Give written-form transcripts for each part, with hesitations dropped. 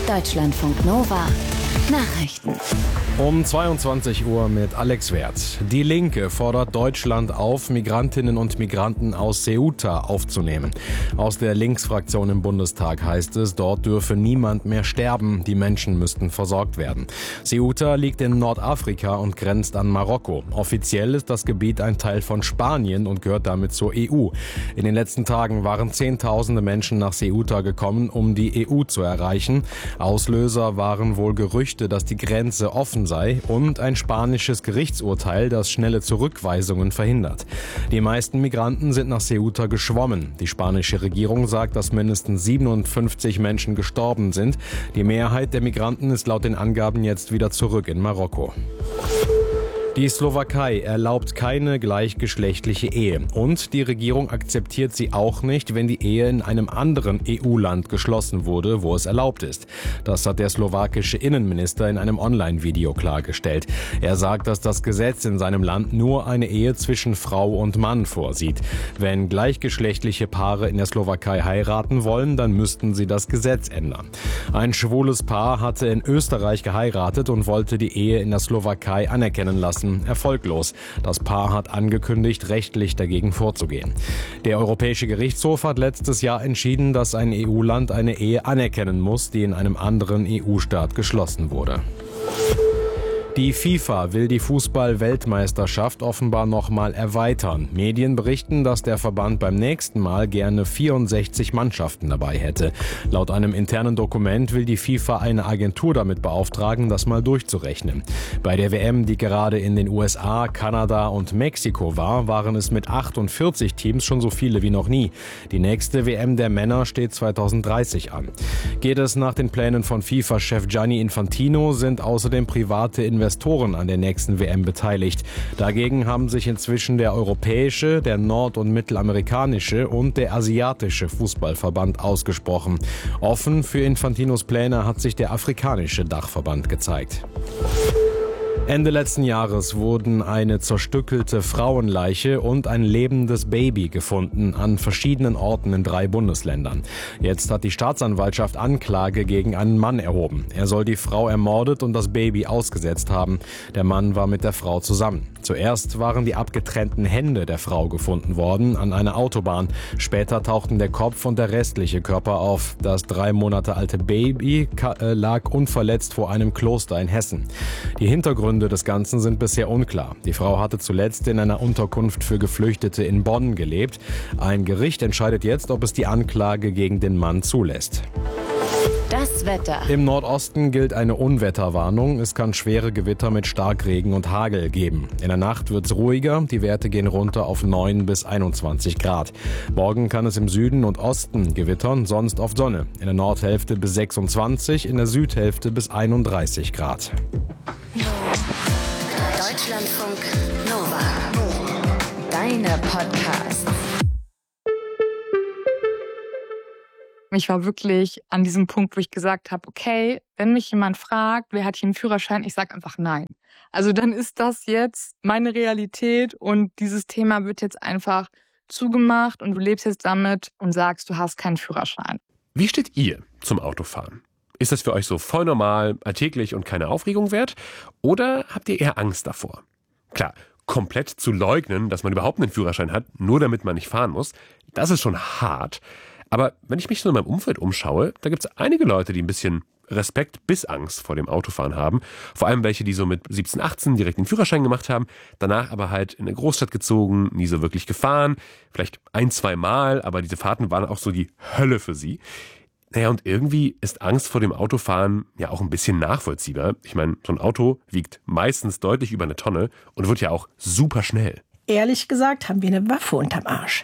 Deutschlandfunk Nova Nachrichten. Um 22 Uhr mit Alex Werth. Die Linke fordert Deutschland auf, Migrantinnen und Migranten aus Ceuta aufzunehmen. Aus der Linksfraktion im Bundestag heißt es, dort dürfe niemand mehr sterben, die Menschen müssten versorgt werden. Ceuta liegt in Nordafrika und grenzt an Marokko. Offiziell ist das Gebiet ein Teil von Spanien und gehört damit zur EU. In den letzten Tagen waren Zehntausende Menschen nach Ceuta gekommen, um die EU zu erreichen. Auslöser waren wohl Gerüchte, dass die Grenze offen sei und ein spanisches Gerichtsurteil, das schnelle Zurückweisungen verhindert. Die meisten Migranten sind nach Ceuta geschwommen. Die spanische Regierung sagt, dass mindestens 57 Menschen gestorben sind. Die Mehrheit der Migranten ist laut den Angaben jetzt wieder zurück in Marokko. Die Slowakei erlaubt keine gleichgeschlechtliche Ehe und die Regierung akzeptiert sie auch nicht, wenn die Ehe in einem anderen EU-Land geschlossen wurde, wo es erlaubt ist. Das hat der slowakische Innenminister in einem Online-Video klargestellt. Er sagt, dass das Gesetz in seinem Land nur eine Ehe zwischen Frau und Mann vorsieht. Wenn gleichgeschlechtliche Paare in der Slowakei heiraten wollen, dann müssten sie das Gesetz ändern. Ein schwules Paar hatte in Österreich geheiratet und wollte die Ehe in der Slowakei anerkennen lassen. Erfolglos. Das Paar hat angekündigt, rechtlich dagegen vorzugehen. Der Europäische Gerichtshof hat letztes Jahr entschieden, dass ein EU-Land eine Ehe anerkennen muss, die in einem anderen EU-Staat geschlossen wurde. Die FIFA will die Fußball-Weltmeisterschaft offenbar nochmal erweitern. Medien berichten, dass der Verband beim nächsten Mal gerne 64 Mannschaften dabei hätte. Laut einem internen Dokument will die FIFA eine Agentur damit beauftragen, das mal durchzurechnen. Bei der WM, die gerade in den USA, Kanada und Mexiko war, waren es mit 48 Teams schon so viele wie noch nie. Die nächste WM der Männer steht 2030 an. Geht es nach den Plänen von FIFA-Chef Gianni Infantino, sind außerdem private Investoren an der nächsten WM beteiligt. Dagegen haben sich inzwischen der europäische, der nord- und mittelamerikanische und der asiatische Fußballverband ausgesprochen. Offen für Infantinos Pläne hat sich der afrikanische Dachverband gezeigt. Ende letzten Jahres wurden eine zerstückelte Frauenleiche und ein lebendes Baby gefunden an verschiedenen Orten in 3 Bundesländern. Jetzt hat die Staatsanwaltschaft Anklage gegen einen Mann erhoben. Er soll die Frau ermordet und das Baby ausgesetzt haben. Der Mann war mit der Frau zusammen. Zuerst waren die abgetrennten Hände der Frau gefunden worden an einer Autobahn. Später tauchten der Kopf und der restliche Körper auf. Das 3 Monate alte Baby lag unverletzt vor einem Kloster in Hessen. Die Hintergründe des Ganzen sind bisher unklar. Die Frau hatte zuletzt in einer Unterkunft für Geflüchtete in Bonn gelebt. Ein Gericht entscheidet jetzt, ob es die Anklage gegen den Mann zulässt. Das Wetter. Im Nordosten gilt eine Unwetterwarnung. Es kann schwere Gewitter mit Starkregen und Hagel geben. In der Nacht wird es ruhiger. Die Werte gehen runter auf 9 bis 21 Grad. Morgen kann es im Süden und Osten gewittern, sonst oft Sonne. In der Nordhälfte bis 26, in der Südhälfte bis 31 Grad. Deutschlandfunk Nova. Deine Podcasts. Ich war wirklich an diesem Punkt, wo ich gesagt habe, okay, wenn mich jemand fragt, wer hat hier einen Führerschein, ich sage einfach nein. Also dann ist das jetzt meine Realität und dieses Thema wird jetzt einfach zugemacht und du lebst jetzt damit und sagst, du hast keinen Führerschein. Wie steht ihr zum Autofahren? Ist das für euch so voll normal, alltäglich und keine Aufregung wert? Oder habt ihr eher Angst davor? Klar, komplett zu leugnen, dass man überhaupt einen Führerschein hat, nur damit man nicht fahren muss, das ist schon hart. Aber wenn ich mich so in meinem Umfeld umschaue, da gibt es einige Leute, die ein bisschen Respekt bis Angst vor dem Autofahren haben. Vor allem welche, die so mit 17, 18 direkt den Führerschein gemacht haben, danach aber halt in eine Großstadt gezogen, nie so wirklich gefahren, vielleicht 1, 2 Mal, aber diese Fahrten waren auch so die Hölle für sie. Naja, und irgendwie ist Angst vor dem Autofahren ja auch ein bisschen nachvollziehbar. Ich meine, so ein Auto wiegt meistens deutlich über 1 Tonne und wird ja auch super schnell. Ehrlich gesagt haben wir eine Waffe unterm Arsch.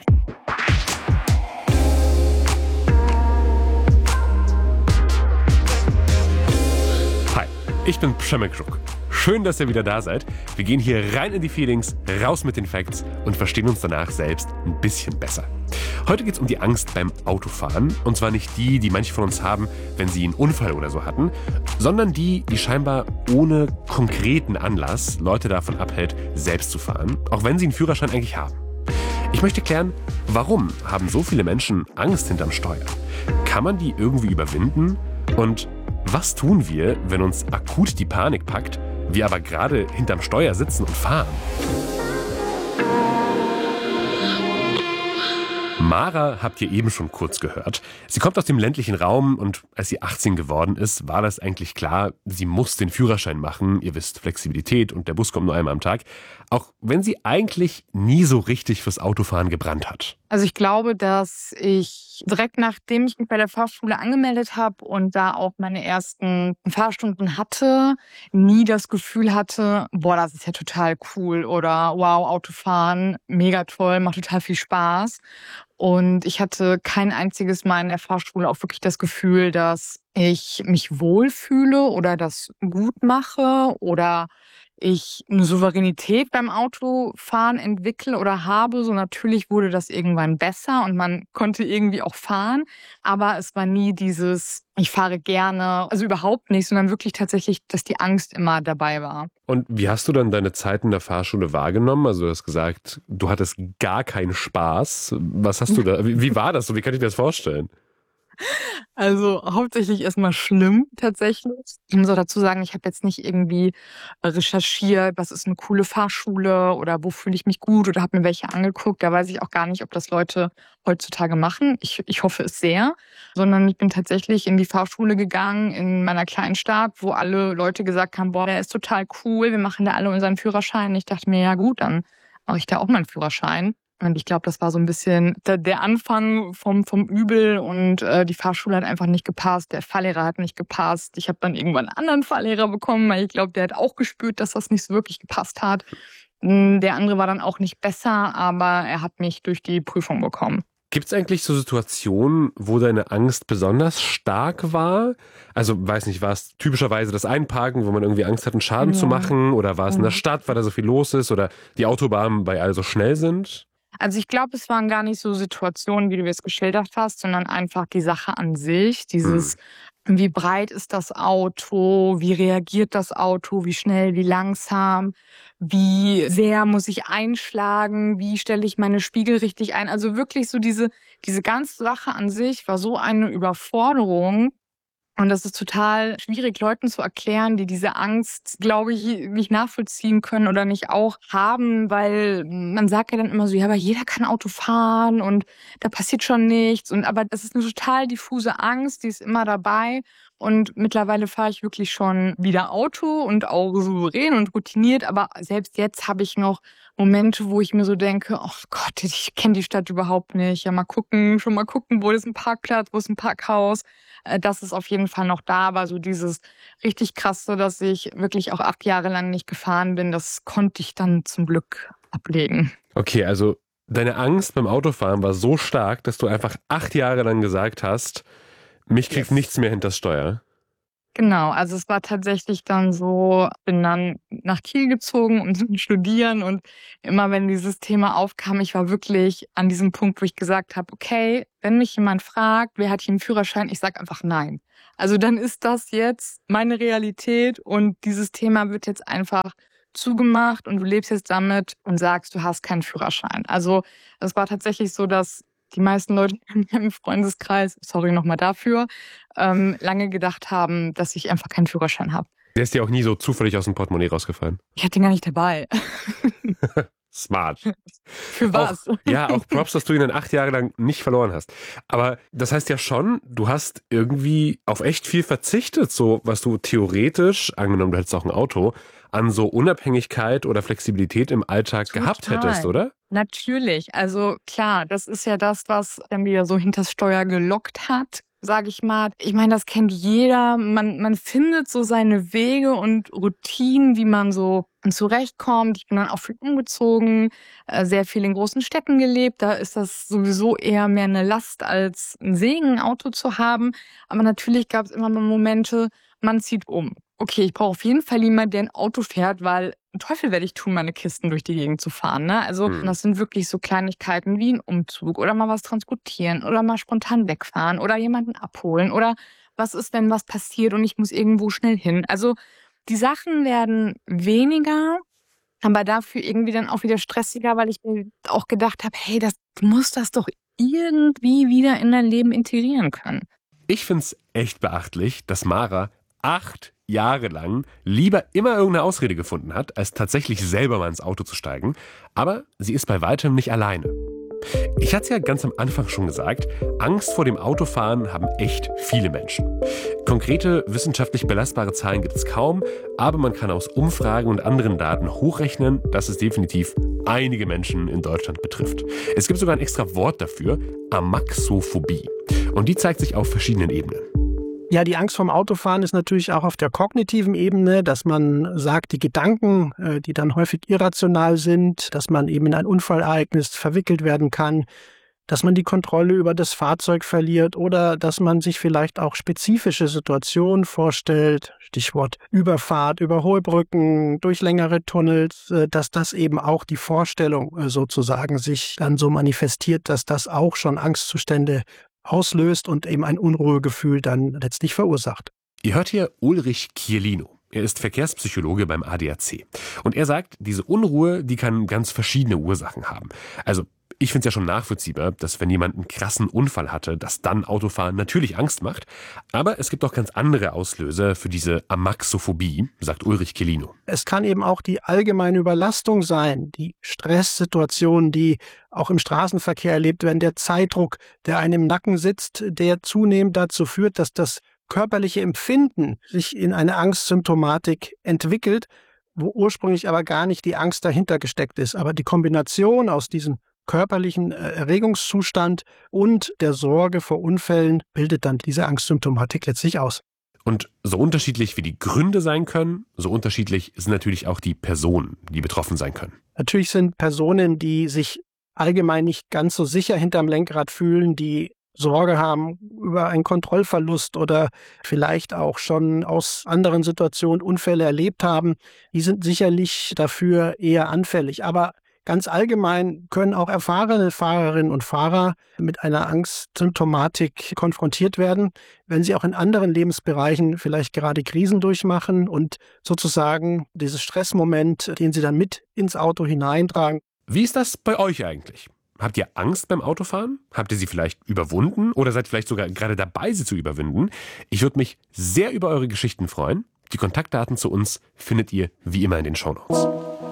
Ich bin Przemek Kruk. Schön, dass ihr wieder da seid. Wir gehen hier rein in die Feelings, raus mit den Facts und verstehen uns danach selbst ein bisschen besser. Heute geht es um die Angst beim Autofahren. Und zwar nicht die, die manche von uns haben, wenn sie einen Unfall oder so hatten, sondern die scheinbar ohne konkreten Anlass Leute davon abhält, selbst zu fahren, auch wenn sie einen Führerschein eigentlich haben. Ich möchte klären, warum haben so viele Menschen Angst hinterm Steuer? Kann man die irgendwie überwinden? Und Was tun wir, wenn uns akut die Panik packt, wir aber gerade hinterm Steuer sitzen und fahren? Mara habt ihr eben schon kurz gehört. Sie kommt aus dem ländlichen Raum und als sie 18 geworden ist, war das eigentlich klar, sie muss den Führerschein machen. Ihr wisst, Flexibilität und der Bus kommt nur einmal am Tag. Auch wenn sie eigentlich nie so richtig fürs Autofahren gebrannt hat. Also ich glaube, dass ich direkt nachdem ich mich bei der Fahrschule angemeldet habe und da auch meine ersten Fahrstunden hatte, nie das Gefühl hatte, boah, das ist ja total cool oder wow, Autofahren, mega toll, macht total viel Spaß. Und ich hatte kein einziges Mal in der Fahrschule auch wirklich das Gefühl, dass ich mich wohlfühle oder das gut mache oder ich eine Souveränität beim Autofahren entwickle oder habe. So natürlich wurde das irgendwann besser und man konnte irgendwie auch fahren. Aber es war nie dieses, ich fahre gerne, also überhaupt nicht, sondern wirklich tatsächlich, dass die Angst immer dabei war. Und wie hast du dann deine Zeit in der Fahrschule wahrgenommen? Also du hast gesagt, du hattest gar keinen Spaß. Was hast du da, wie war das so? Wie kann ich mir das vorstellen? Also hauptsächlich erstmal schlimm tatsächlich. Ich muss auch dazu sagen, ich habe jetzt nicht irgendwie recherchiert, was ist eine coole Fahrschule oder wo fühle ich mich gut oder habe mir welche angeguckt. Da weiß ich auch gar nicht, ob das Leute heutzutage machen. Ich hoffe es sehr. Sondern ich bin tatsächlich in die Fahrschule gegangen in meiner kleinen Stadt, wo alle Leute gesagt haben, boah, der ist total cool, wir machen da alle unseren Führerschein. Ich dachte mir, ja gut, dann mache ich da auch meinen Führerschein. Und ich glaube, das war so ein bisschen der Anfang vom Übel und die Fahrschule hat einfach nicht gepasst, der Fahrlehrer hat nicht gepasst. Ich habe dann irgendwann einen anderen Fahrlehrer bekommen, weil ich glaube, der hat auch gespürt, dass das nicht so wirklich gepasst hat. Der andere war dann auch nicht besser, aber er hat mich durch die Prüfung bekommen. Gibt es eigentlich so Situationen, wo deine Angst besonders stark war? Also, weiß nicht, war es typischerweise das Einparken, wo man irgendwie Angst hat, einen Schaden zu machen? Oder war es in der Stadt, weil da so viel los ist? Oder die Autobahnen, weil alle so schnell sind? Also ich glaube, es waren gar nicht so Situationen, wie du es geschildert hast, sondern einfach die Sache an sich. Dieses, wie breit ist das Auto, wie reagiert das Auto, wie schnell, wie langsam, wie sehr muss ich einschlagen, wie stelle ich meine Spiegel richtig ein. Also wirklich so diese ganze Sache an sich war so eine Überforderung. Und das ist total schwierig, Leuten zu erklären, die diese Angst, glaube ich, nicht nachvollziehen können oder nicht auch haben, weil man sagt ja dann immer so, ja, aber jeder kann Auto fahren und da passiert schon nichts. Aber das ist eine total diffuse Angst, die ist immer dabei. Und mittlerweile fahre ich wirklich schon wieder Auto und auch souverän und routiniert. Aber selbst jetzt habe ich noch Momente, wo ich mir so denke, oh Gott, ich kenne die Stadt überhaupt nicht. Ja, schon mal gucken, wo ist ein Parkplatz, wo ist ein Parkhaus. Das ist auf jeden Fall noch da, aber so dieses richtig Krasse, dass ich wirklich auch 8 Jahre lang nicht gefahren bin, das konnte ich dann zum Glück ablegen. Okay, also deine Angst beim Autofahren war so stark, dass du einfach 8 Jahre lang gesagt hast, mich kriegt nichts mehr hinters Steuer. Genau, also es war tatsächlich dann so, bin dann nach Kiel gezogen, um zu studieren und immer wenn dieses Thema aufkam, ich war wirklich an diesem Punkt, wo ich gesagt habe, okay, wenn mich jemand fragt, wer hat hier einen Führerschein, ich sage einfach nein. Also dann ist das jetzt meine Realität und dieses Thema wird jetzt einfach zugemacht und du lebst jetzt damit und sagst, du hast keinen Führerschein. Also es war tatsächlich so, dass die meisten Leute in meinem Freundeskreis, sorry nochmal dafür, lange gedacht haben, dass ich einfach keinen Führerschein habe. Der ist dir auch nie so zufällig aus dem Portemonnaie rausgefallen. Ich hatte ihn gar nicht dabei. Smart. Für was? Auch Props, dass du ihn dann 8 Jahre lang nicht verloren hast. Aber das heißt ja schon, du hast irgendwie auf echt viel verzichtet, so was du theoretisch, angenommen du hättest auch ein Auto, an so Unabhängigkeit oder Flexibilität im Alltag gehabt hättest, oder? Natürlich. Also klar, das ist ja das, was dann wieder so hinters Steuer gelockt hat, sage ich mal. Ich meine, das kennt jeder. Man findet so seine Wege und Routinen, wie man so zurechtkommt. Ich bin dann auch viel umgezogen, sehr viel in großen Städten gelebt. Da ist das sowieso eher mehr eine Last als ein Segen, ein Auto zu haben. Aber natürlich gab es immer mal Momente, man zieht um. Okay, ich brauche auf jeden Fall jemanden, der ein Auto fährt, weil einen Teufel werde ich tun, meine Kisten durch die Gegend zu fahren. Ne? Also das sind wirklich so Kleinigkeiten wie ein Umzug oder mal was transportieren oder mal spontan wegfahren oder jemanden abholen oder was ist, wenn was passiert und ich muss irgendwo schnell hin. Also die Sachen werden weniger, aber dafür irgendwie dann auch wieder stressiger, weil ich mir auch gedacht habe, hey, du musst das doch irgendwie wieder in dein Leben integrieren können. Ich find's echt beachtlich, dass Mara 8 Jahre lang lieber immer irgendeine Ausrede gefunden hat, als tatsächlich selber mal ins Auto zu steigen. Aber sie ist bei weitem nicht alleine. Ich hatte es ja ganz am Anfang schon gesagt, Angst vor dem Autofahren haben echt viele Menschen. Konkrete, wissenschaftlich belastbare Zahlen gibt es kaum, aber man kann aus Umfragen und anderen Daten hochrechnen, dass es definitiv einige Menschen in Deutschland betrifft. Es gibt sogar ein extra Wort dafür, Amaxophobie. Und die zeigt sich auf verschiedenen Ebenen. Ja, die Angst vorm Autofahren ist natürlich auch auf der kognitiven Ebene, dass man sagt, die Gedanken, die dann häufig irrational sind, dass man eben in ein Unfallereignis verwickelt werden kann, dass man die Kontrolle über das Fahrzeug verliert oder dass man sich vielleicht auch spezifische Situationen vorstellt, Stichwort Überfahrt über hohe Brücken, durch längere Tunnels, dass das eben auch die Vorstellung sozusagen sich dann so manifestiert, dass das auch schon Angstzustände auslöst und eben ein Unruhegefühl dann letztlich verursacht. Ihr hört hier Ulrich Kierlino. Er ist Verkehrspsychologe beim ADAC. Und er sagt, diese Unruhe, die kann ganz verschiedene Ursachen haben. Also ich finde es ja schon nachvollziehbar, dass wenn jemand einen krassen Unfall hatte, dass dann Autofahren natürlich Angst macht. Aber es gibt auch ganz andere Auslöser für diese Amaxophobie, sagt Ulrich Kierlino. Es kann eben auch die allgemeine Überlastung sein, die Stresssituationen, die auch im Straßenverkehr erlebt werden, der Zeitdruck, der einem im Nacken sitzt, der zunehmend dazu führt, dass das körperliche Empfinden sich in eine Angstsymptomatik entwickelt, wo ursprünglich aber gar nicht die Angst dahinter gesteckt ist. Aber die Kombination aus diesem körperlichen Erregungszustand und der Sorge vor Unfällen bildet dann diese Angstsymptomatik letztlich aus. Und so unterschiedlich wie die Gründe sein können, so unterschiedlich sind natürlich auch die Personen, die betroffen sein können. Natürlich sind Personen, die sich allgemein nicht ganz so sicher hinterm Lenkrad fühlen, die Sorge haben über einen Kontrollverlust oder vielleicht auch schon aus anderen Situationen Unfälle erlebt haben, die sind sicherlich dafür eher anfällig. Aber ganz allgemein können auch erfahrene Fahrerinnen und Fahrer mit einer Angstsymptomatik konfrontiert werden, wenn sie auch in anderen Lebensbereichen vielleicht gerade Krisen durchmachen und sozusagen dieses Stressmoment, den sie dann mit ins Auto hineintragen. Wie ist das bei euch eigentlich? Habt ihr Angst beim Autofahren? Habt ihr sie vielleicht überwunden oder seid vielleicht sogar gerade dabei, sie zu überwinden? Ich würde mich sehr über eure Geschichten freuen. Die Kontaktdaten zu uns findet ihr wie immer in den Shownotes.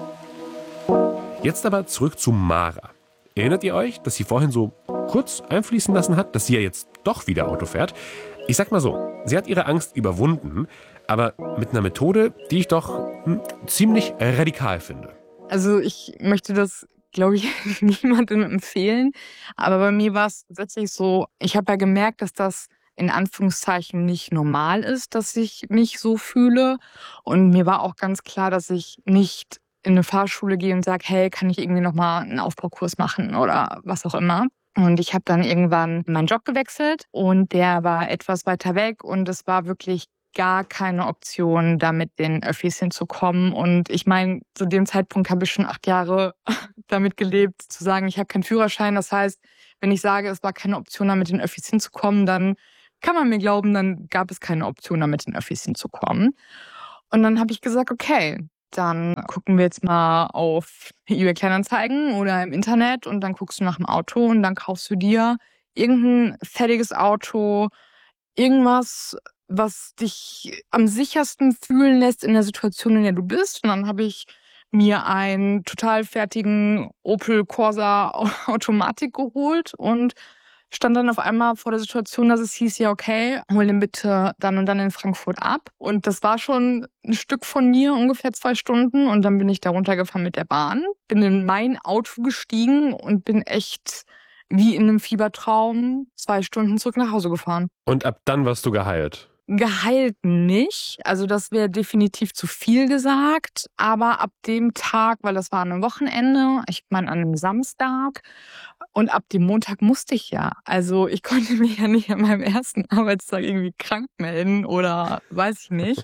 Jetzt aber zurück zu Mara. Erinnert ihr euch, dass sie vorhin so kurz einfließen lassen hat, dass sie ja jetzt doch wieder Auto fährt? Ich sag mal so, sie hat ihre Angst überwunden, aber mit einer Methode, die ich doch ziemlich radikal finde. Also ich möchte das, glaube ich, niemandem empfehlen. Aber bei mir war es tatsächlich so, ich habe ja gemerkt, dass das in Anführungszeichen nicht normal ist, dass ich mich so fühle. Und mir war auch ganz klar, dass ich nicht in eine Fahrschule gehe und sage, hey, kann ich irgendwie nochmal einen Aufbaukurs machen oder was auch immer. Und ich habe dann irgendwann meinen Job gewechselt und der war etwas weiter weg und es war wirklich gar keine Option, da mit den Öffis hinzukommen. Und ich meine, zu dem Zeitpunkt habe ich schon 8 Jahre damit gelebt, zu sagen, ich habe keinen Führerschein. Das heißt, wenn ich sage, es war keine Option, da mit den Öffis hinzukommen, dann kann man mir glauben, dann gab es keine Option, da mit den Öffis hinzukommen. Und dann habe ich gesagt, okay, dann gucken wir jetzt mal auf eBay Kleinanzeigen oder im Internet und dann guckst du nach dem Auto und dann kaufst du dir irgendein fertiges Auto, irgendwas, was dich am sichersten fühlen lässt in der Situation, in der du bist. Und dann habe ich mir einen total fertigen Opel Corsa Automatik geholt und stand dann auf einmal vor der Situation, dass es hieß, ja okay, hol den bitte dann und dann in Frankfurt ab. Und das war schon ein Stück von mir, ungefähr 2 Stunden. Und dann bin ich da runtergefahren mit der Bahn, bin in mein Auto gestiegen und bin echt wie in einem Fiebertraum 2 Stunden zurück nach Hause gefahren. Und ab dann warst du geheilt? Geheilt nicht, also das wäre definitiv zu viel gesagt, aber ab dem Tag, weil das war an einem Wochenende, ich meine an einem Samstag und ab dem Montag musste ich ja, also ich konnte mich ja nicht an meinem ersten Arbeitstag irgendwie krank melden oder weiß ich nicht.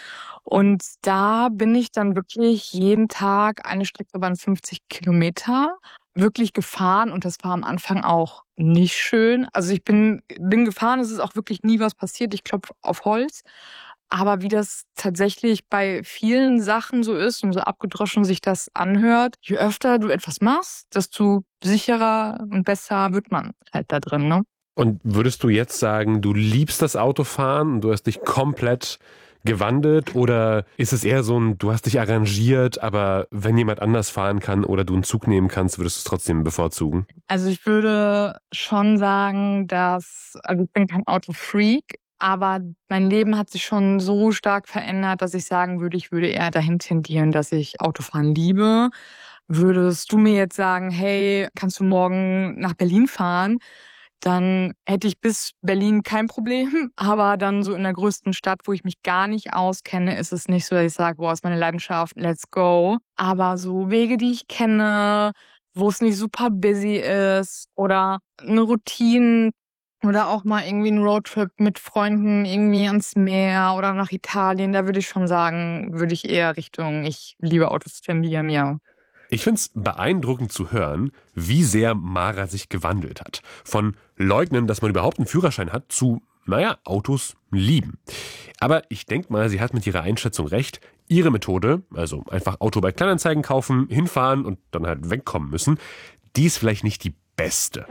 Und da bin ich dann wirklich jeden Tag, eine Strecke waren 50 Kilometer, wirklich gefahren und das war am Anfang auch nicht schön. Also ich bin gefahren, es ist auch wirklich nie was passiert, ich klopfe auf Holz. Aber wie das tatsächlich bei vielen Sachen so ist und so abgedroschen sich das anhört, je öfter du etwas machst, desto sicherer und besser wird man halt da drin, ne? Und würdest du jetzt sagen, du liebst das Autofahren und du hast dich komplett gewandelt oder ist es eher so ein, du hast dich arrangiert, aber wenn jemand anders fahren kann oder du einen Zug nehmen kannst, würdest du es trotzdem bevorzugen? Also ich würde schon sagen, also ich bin kein Autofreak, aber mein Leben hat sich schon so stark verändert, dass ich sagen würde, ich würde eher dahin tendieren, dass ich Autofahren liebe. Würdest du mir jetzt sagen, hey, kannst du morgen nach Berlin fahren? Dann hätte ich bis Berlin kein Problem. Aber dann so in der größten Stadt, wo ich mich gar nicht auskenne, ist es nicht so, dass ich sage, boah, ist meine Leidenschaft, let's go. Aber so Wege, die ich kenne, wo es nicht super busy ist oder eine Routine oder auch mal irgendwie ein Roadtrip mit Freunden irgendwie ans Meer oder nach Italien, da würde ich schon sagen, würde ich eher Richtung, ich liebe Autos tendieren, ja. Ich finde es beeindruckend zu hören, wie sehr Mara sich gewandelt hat. Von leugnen, dass man überhaupt einen Führerschein hat, zu, Autos lieben. Aber ich denke mal, sie hat mit ihrer Einschätzung recht. Ihre Methode, also einfach Auto bei Kleinanzeigen kaufen, hinfahren und dann halt wegkommen müssen, die ist vielleicht nicht die beste.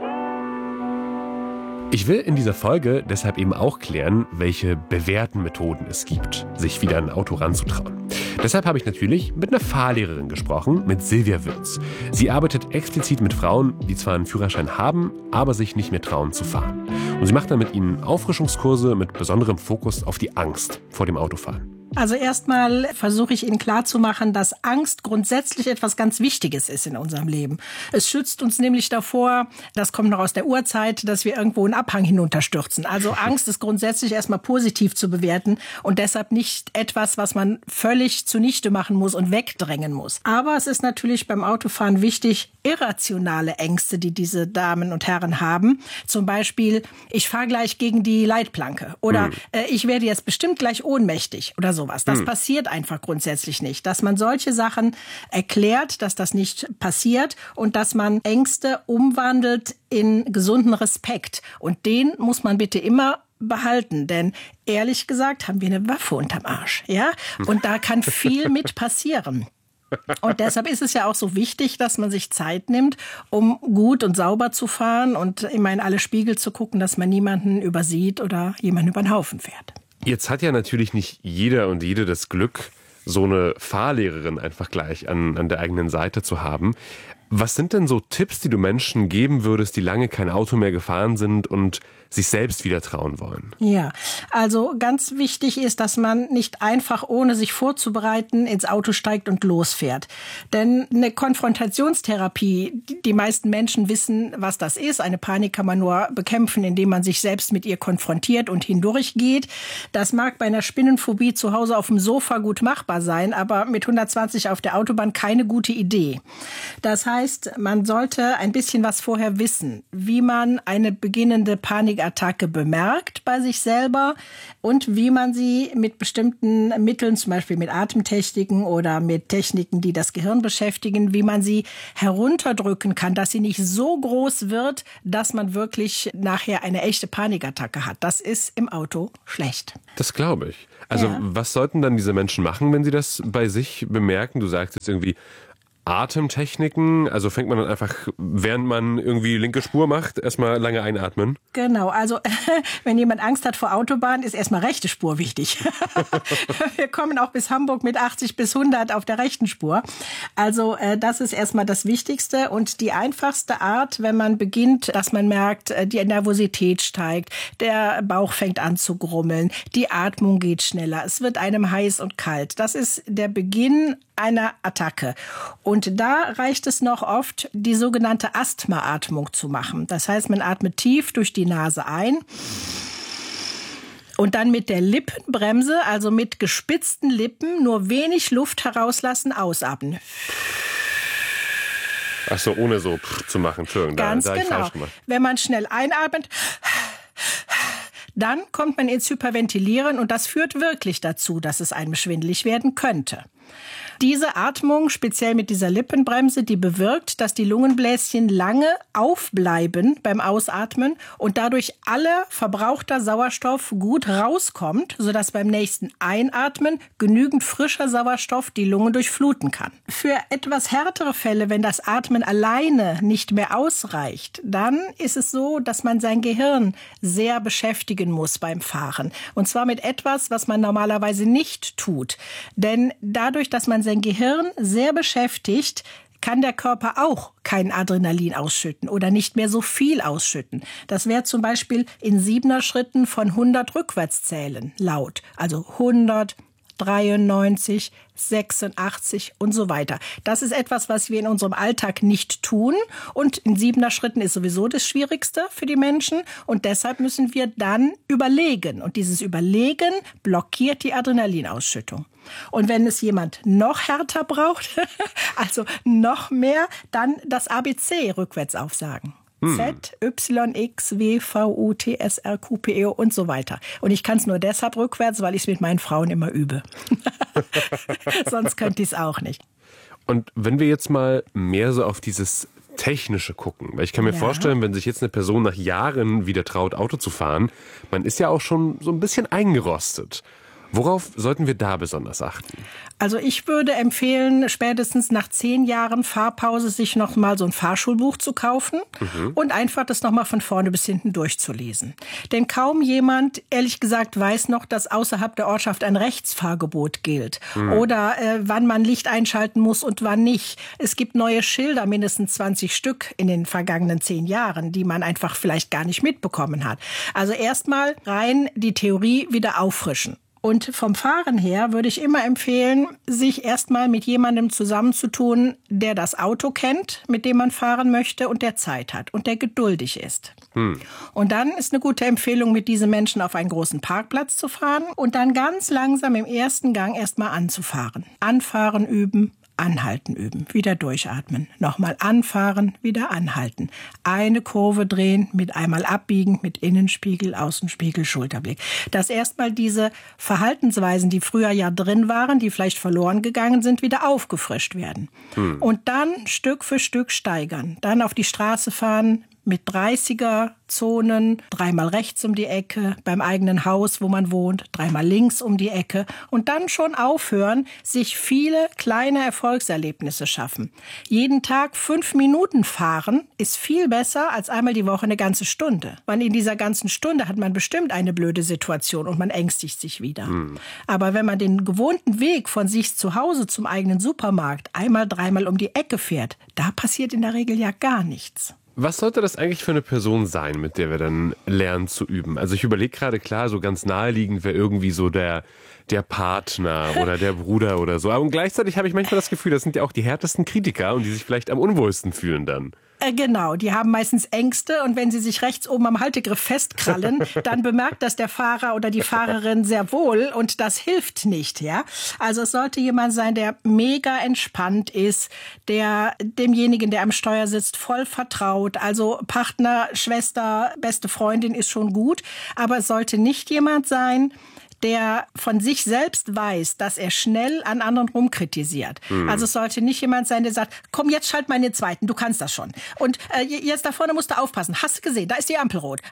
Ich will in dieser Folge deshalb eben auch klären, welche bewährten Methoden es gibt, sich wieder ein Auto ranzutrauen. Deshalb habe ich natürlich mit einer Fahrlehrerin gesprochen, mit Silvia Würz. Sie arbeitet explizit mit Frauen, die zwar einen Führerschein haben, aber sich nicht mehr trauen zu fahren. Und sie macht dann mit ihnen Auffrischungskurse mit besonderem Fokus auf die Angst vor dem Autofahren. Also erstmal versuche ich Ihnen klarzumachen, dass Angst grundsätzlich etwas ganz Wichtiges ist in unserem Leben. Es schützt uns nämlich davor, das kommt noch aus der Urzeit, dass wir irgendwo einen Abhang hinunterstürzen. Also Angst ist grundsätzlich erstmal positiv zu bewerten und deshalb nicht etwas, was man völlig zunichte machen muss und wegdrängen muss. Aber es ist natürlich beim Autofahren wichtig, irrationale Ängste, die diese Damen und Herren haben. Zum Beispiel, ich fahre gleich gegen die Leitplanke oder ich werde jetzt bestimmt gleich ohnmächtig oder sowas. Das passiert einfach grundsätzlich nicht. Dass man solche Sachen erklärt, dass das nicht passiert und dass man Ängste umwandelt in gesunden Respekt. Und den muss man bitte immer behalten, denn ehrlich gesagt haben wir eine Waffe unterm Arsch, ja? Und da kann viel mit passieren. Und deshalb ist es ja auch so wichtig, dass man sich Zeit nimmt, um gut und sauber zu fahren und immer in alle Spiegel zu gucken, dass man niemanden übersieht oder jemanden über den Haufen fährt. Jetzt hat ja natürlich nicht jeder und jede das Glück, so eine Fahrlehrerin einfach gleich an der eigenen Seite zu haben. Was sind denn so Tipps, die du Menschen geben würdest, die lange kein Auto mehr gefahren sind und sich selbst wieder trauen wollen? Ja, also ganz wichtig ist, dass man nicht einfach, ohne sich vorzubereiten, ins Auto steigt und losfährt. Denn eine Konfrontationstherapie, die meisten Menschen wissen, was das ist. Eine Panik kann man nur bekämpfen, indem man sich selbst mit ihr konfrontiert und hindurchgeht. Das mag bei einer Spinnenphobie zu Hause auf dem Sofa gut machbar sein, aber mit 120 auf der Autobahn keine gute Idee. Das heißt, man sollte ein bisschen was vorher wissen, wie man eine beginnende Panikattacke bemerkt bei sich selber und wie man sie mit bestimmten Mitteln, zum Beispiel mit Atemtechniken oder mit Techniken, die das Gehirn beschäftigen, wie man sie herunterdrücken kann, dass sie nicht so groß wird, dass man wirklich nachher eine echte Panikattacke hat. Das ist im Auto schlecht. Das glaube ich. Also was sollten dann diese Menschen machen, wenn sie das bei sich bemerken? Du sagst jetzt irgendwie Atemtechniken, also fängt man dann einfach, während man irgendwie linke Spur macht, erstmal lange einatmen? Genau, also wenn jemand Angst hat vor Autobahn, ist erstmal rechte Spur wichtig. Wir kommen auch bis Hamburg mit 80 bis 100 auf der rechten Spur. Also das ist erstmal das Wichtigste und die einfachste Art, wenn man beginnt, dass man merkt, die Nervosität steigt, der Bauch fängt an zu grummeln, die Atmung geht schneller, es wird einem heiß und kalt. Das ist der Beginn einer Attacke. Und da reicht es noch oft, die sogenannte Asthmaatmung zu machen. Das heißt, man atmet tief durch die Nase ein und dann mit der Lippenbremse, also mit gespitzten Lippen, nur wenig Luft herauslassen, ausatmen. Ach so, ohne so zu machen. Entschuldigung, ganz da genau. Falsch gemacht. Wenn man schnell einatmet, dann kommt man ins Hyperventilieren und das führt wirklich dazu, dass es einem schwindelig werden könnte. Diese Atmung, speziell mit dieser Lippenbremse, die bewirkt, dass die Lungenbläschen lange aufbleiben beim Ausatmen und dadurch aller verbrauchter Sauerstoff gut rauskommt, sodass beim nächsten Einatmen genügend frischer Sauerstoff die Lunge durchfluten kann. Für etwas härtere Fälle, wenn das Atmen alleine nicht mehr ausreicht, dann ist es so, dass man sein Gehirn sehr beschäftigen muss beim Fahren. Und zwar mit etwas, was man normalerweise nicht tut. Denn dadurch, dass man sein Gehirn sehr beschäftigt, kann der Körper auch kein Adrenalin ausschütten oder nicht mehr so viel ausschütten. Das wäre zum Beispiel in 7er Schritten von 100 rückwärts zählen laut. Also 100, 93, 86 und so weiter. Das ist etwas, was wir in unserem Alltag nicht tun. Und in 7er Schritten ist sowieso das Schwierigste für die Menschen. Und deshalb müssen wir dann überlegen. Und dieses Überlegen blockiert die Adrenalinausschüttung. Und wenn es jemand noch härter braucht, also noch mehr, dann das ABC rückwärts aufsagen. Z, Y, X, W, V, U, T, S, R, Q, P, E und so weiter. Und ich kann es nur deshalb rückwärts, weil ich es mit meinen Frauen immer übe. Sonst könnte ich es auch nicht. Und wenn wir jetzt mal mehr so auf dieses Technische gucken, weil ich kann mir vorstellen, wenn sich jetzt eine Person nach Jahren wieder traut, Auto zu fahren, man ist ja auch schon so ein bisschen eingerostet. Worauf sollten wir da besonders achten? Also ich würde empfehlen, spätestens nach 10 Jahren Fahrpause sich noch mal so ein Fahrschulbuch zu kaufen und einfach das noch mal von vorne bis hinten durchzulesen. Denn kaum jemand, ehrlich gesagt, weiß noch, dass außerhalb der Ortschaft ein Rechtsfahrgebot gilt oder wann man Licht einschalten muss und wann nicht. Es gibt neue Schilder, mindestens 20 Stück in den vergangenen 10 Jahren, die man einfach vielleicht gar nicht mitbekommen hat. Also erstmal rein die Theorie wieder auffrischen. Und vom Fahren her würde ich immer empfehlen, sich erstmal mit jemandem zusammenzutun, der das Auto kennt, mit dem man fahren möchte und der Zeit hat und der geduldig ist. Und dann ist eine gute Empfehlung, mit diesen Menschen auf einen großen Parkplatz zu fahren und dann ganz langsam im ersten Gang erstmal anzufahren. Anfahren üben. Anhalten üben, wieder durchatmen, nochmal anfahren, wieder anhalten. Eine Kurve drehen, mit einmal abbiegen, mit Innenspiegel, Außenspiegel, Schulterblick. Dass erstmal diese Verhaltensweisen, die früher ja drin waren, die vielleicht verloren gegangen sind, wieder aufgefrischt werden. Und dann Stück für Stück steigern. Dann auf die Straße fahren, mit 30er-Zonen, 3-mal rechts um die Ecke, beim eigenen Haus, wo man wohnt, 3-mal links um die Ecke und dann schon aufhören, sich viele kleine Erfolgserlebnisse schaffen. Jeden Tag 5 Minuten fahren ist viel besser als einmal die Woche eine ganze Stunde. Weil in dieser ganzen Stunde hat man bestimmt eine blöde Situation und man ängstigt sich wieder. Aber wenn man den gewohnten Weg von sich zu Hause zum eigenen Supermarkt 1-mal, 3-mal um die Ecke fährt, da passiert in der Regel ja gar nichts. Was sollte das eigentlich für eine Person sein, mit der wir dann lernen zu üben? Also ich überlege gerade, klar, so ganz naheliegend wäre irgendwie so der Partner oder der Bruder oder so. Aber gleichzeitig habe ich manchmal das Gefühl, das sind ja auch die härtesten Kritiker und die sich vielleicht am unwohlsten fühlen dann. Genau, die haben meistens Ängste und wenn sie sich rechts oben am Haltegriff festkrallen, dann bemerkt das der Fahrer oder die Fahrerin sehr wohl und das hilft nicht, ja. Also es sollte jemand sein, der mega entspannt ist, der demjenigen, der am Steuer sitzt, voll vertraut. Also Partner, Schwester, beste Freundin ist schon gut, aber es sollte nicht jemand sein, der von sich selbst weiß, dass er schnell an anderen rumkritisiert. Also es sollte nicht jemand sein, der sagt, komm, jetzt schalt mal in den zweiten, du kannst das schon. Und jetzt da vorne musst du aufpassen. Hast du gesehen, da ist die Ampel rot.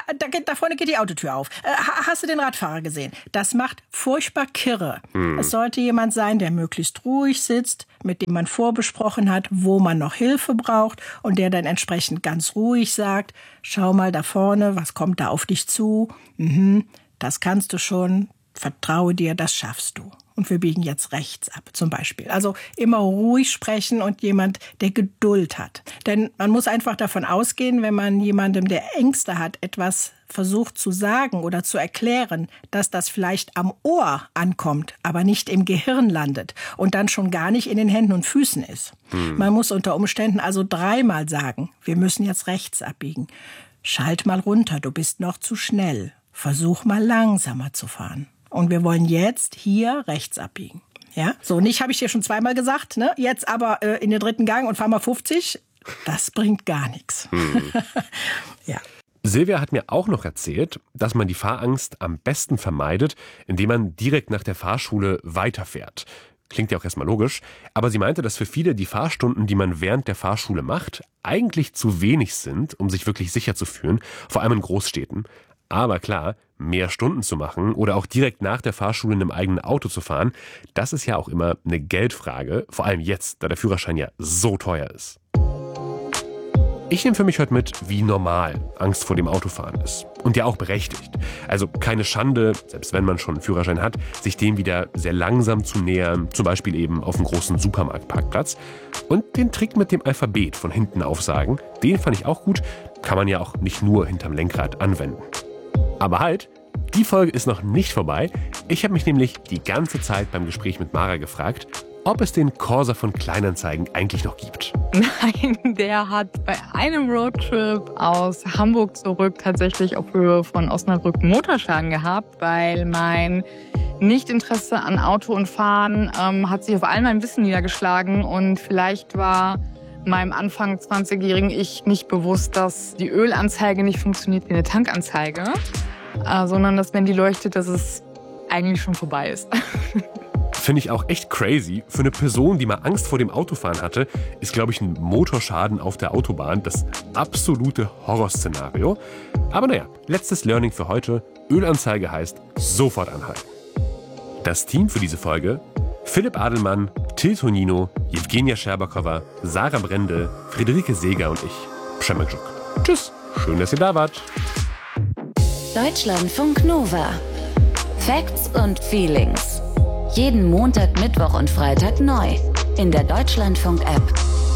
Da vorne geht die Autotür auf. Hast du den Radfahrer gesehen? Das macht furchtbar kirre. Es sollte jemand sein, der möglichst ruhig sitzt, mit dem man vorbesprochen hat, wo man noch Hilfe braucht und der dann entsprechend ganz ruhig sagt, schau mal da vorne, was kommt da auf dich zu? Das kannst du schon, vertraue dir, das schaffst du. Und wir biegen jetzt rechts ab, zum Beispiel. Also immer ruhig sprechen und jemand, der Geduld hat. Denn man muss einfach davon ausgehen, wenn man jemandem, der Ängste hat, etwas versucht zu sagen oder zu erklären, dass das vielleicht am Ohr ankommt, aber nicht im Gehirn landet und dann schon gar nicht in den Händen und Füßen ist. Man muss unter Umständen also 3-mal sagen, wir müssen jetzt rechts abbiegen. Schalt mal runter, du bist noch zu schnell. Versuch mal langsamer zu fahren. Und wir wollen jetzt hier rechts abbiegen. Ja? So, nicht habe ich dir schon 2-mal gesagt, ne? Jetzt aber in den 3. Gang und fahr mal 50. Das bringt gar nichts. Ja. Silvia hat mir auch noch erzählt, dass man die Fahrangst am besten vermeidet, indem man direkt nach der Fahrschule weiterfährt. Klingt ja auch erstmal logisch, aber sie meinte, dass für viele die Fahrstunden, die man während der Fahrschule macht, eigentlich zu wenig sind, um sich wirklich sicher zu fühlen, vor allem in Großstädten. Aber klar, mehr Stunden zu machen oder auch direkt nach der Fahrschule in einem eigenen Auto zu fahren, das ist ja auch immer eine Geldfrage, vor allem jetzt, da der Führerschein ja so teuer ist. Ich nehme für mich heute mit, wie normal Angst vor dem Autofahren ist. Und ja auch berechtigt. Also keine Schande, selbst wenn man schon einen Führerschein hat, sich dem wieder sehr langsam zu nähern, zum Beispiel eben auf einem großen Supermarktparkplatz. Und den Trick mit dem Alphabet von hinten aufsagen, den fand ich auch gut, kann man ja auch nicht nur hinterm Lenkrad anwenden. Aber halt, die Folge ist noch nicht vorbei. Ich habe mich nämlich die ganze Zeit beim Gespräch mit Mara gefragt, ob es den Corsa von Kleinanzeigen eigentlich noch gibt. Nein, der hat bei einem Roadtrip aus Hamburg zurück tatsächlich auf Höhe von Osnabrück Motorschaden gehabt, weil mein Nichtinteresse an Auto und Fahren hat sich auf all mein Wissen niedergeschlagen und vielleicht war meinem Anfang 20-jährigen Ich nicht bewusst, dass die Ölanzeige nicht funktioniert wie eine Tankanzeige, sondern dass wenn die leuchtet, dass es eigentlich schon vorbei ist. Finde ich auch echt crazy. Für eine Person, die mal Angst vor dem Autofahren hatte, ist, glaube ich, ein Motorschaden auf der Autobahn das absolute Horrorszenario. Aber naja, letztes Learning für heute. Ölanzeige heißt sofort anhalten. Das Team für diese Folge: Philipp Adelmann, Till Tonino, Jewgenia Scherbakowa, Sarah Brendel, Friederike Seeger und ich, Przemek Żuk. Tschüss, schön, dass ihr da wart. Deutschlandfunk Nova. Facts und Feelings. Jeden Montag, Mittwoch und Freitag neu. In der Deutschlandfunk-App.